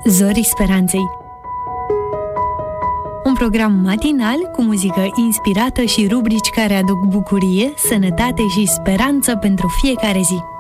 Zorii Speranței. Un program matinal cu muzică inspirată și rubrici care aduc bucurie, sănătate și speranță pentru fiecare zi.